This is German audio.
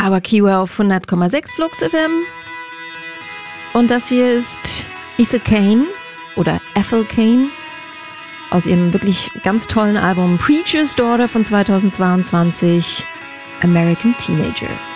Aber Kiwa auf 100,6 Flux FM. Und das hier ist Ethel Cain oder Ethel Cain aus ihrem wirklich ganz tollen Album Preacher's Daughter von 2022, American Teenager.